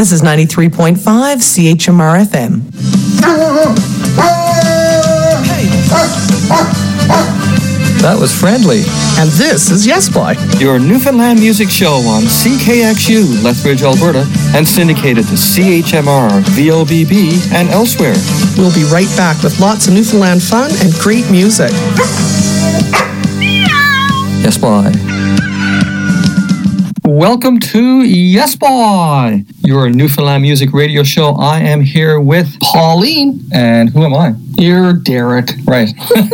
This is 93.5 CHMR FM. That was Friendly. And this is Yes Boy, your Newfoundland music show on CKXU, Lethbridge, Alberta, and syndicated to CHMR, VOBB, and elsewhere. We'll be right back with lots of Newfoundland fun and great music. Yes Boy. Welcome to Yes Boy, your Newfoundland music radio show. I am here with Pauline. And who am I? You're Derek. Right.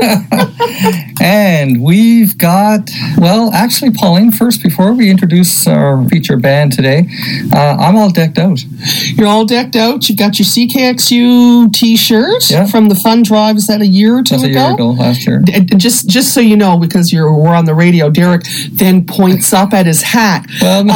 And we've got, well, actually, Pauline, first, before we introduce our feature band today, I'm all decked out. You're all decked out. You've got your CKXU t-shirt from the Fun Drive. Is that a year or two ago? That's a year ago, last year. Just so you know, because we're on the radio, Derek then points up at his hat. Look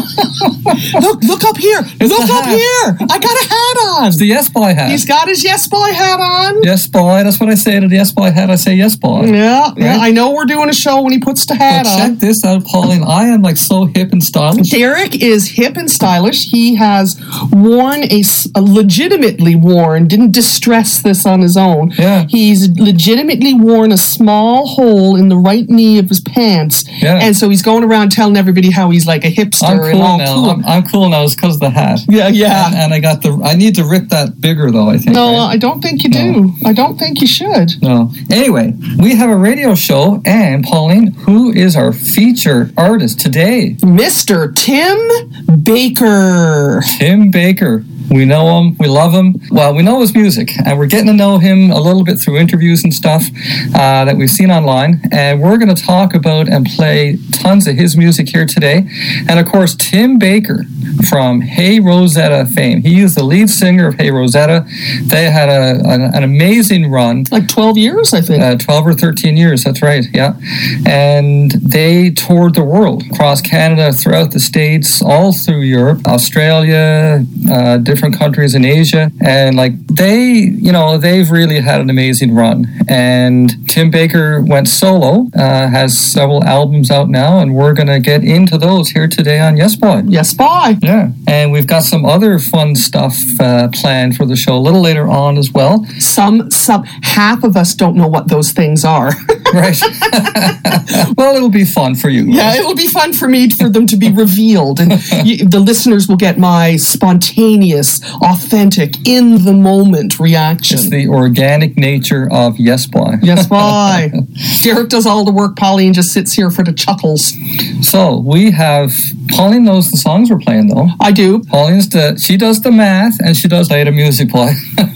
up here. Look up here. I got a hat on. It's the Yes Boy hat. He's got his Yes Boy hat on. Yes Boy. That's what I say to the Yes Boy hat. I say Yes Boy. Yeah. I know we're doing a show when he puts the hat on. Check this out, Pauline. I am like so hip and stylish. Derek is hip and stylish. He has worn legitimately worn, didn't distress this on his own. Yeah. He's legitimately worn a small hole in the right knee of his pants. Yeah. And so he's going around telling everybody how he's like a hipster. I'm cool and all now. cool. I'm cool now. It's because of the hat. Yeah. And I need to rip that bigger though, I think. No, right? I don't think you do. I don't think you should. No. Anyway, we have a radio show, and Pauline, who is our feature artist today? Mr. Tim Baker. Tim Baker. We know him. We love him. Well, we know his music, and we're getting to know him a little bit through interviews and stuff that we've seen online. And we're going to talk about and play tons of his music here today. And of course, Tim Baker from Hey Rosetta fame. He is the lead singer of Hey Rosetta. They had an amazing run. Like 12 years, I think. 12 or 13 years, that's right, yeah. And they toured the world, across Canada, throughout the States, all through Europe, Australia, different countries in Asia. And they've really had an amazing run. And Tim Baker went solo, has several albums out now, and we're going to get into those here today on Yes Boy. Yes Boy. Yeah, and we've got some other fun stuff planned for the show a little later on as well. Some half of us don't know what those things are. Right. Well, it'll be fun for you. Yeah, it'll be fun for me for them to be revealed. And the listeners will get my spontaneous, authentic, in-the-moment reaction. It's the organic nature of Yes Boy. Yes Boy. Derek does all the work. Pauline just sits here for the chuckles. So we have... Pauline knows the songs we're playing, though. I do. She does the math, and she does play the music play.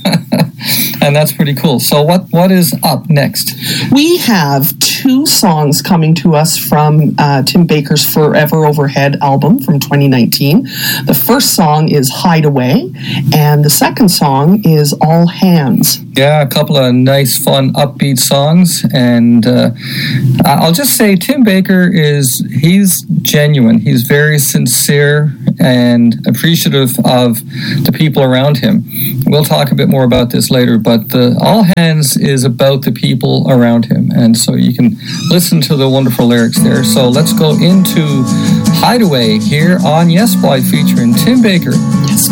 And that's pretty cool. So what is up next? We have two songs coming to us from Tim Baker's Forever Overhead album from 2019. The first song is Hideaway, and the second song is All Hands. Yeah, a couple of nice, fun, upbeat songs. And I'll just say Tim Baker he's genuine. He's very sincere and appreciative of the people around him. We'll talk a bit more about this later, but the All Hands is about the people around him. And so you can listen to the wonderful lyrics there. So let's go into Hideaway here on Yes Boy featuring Tim Baker. Yes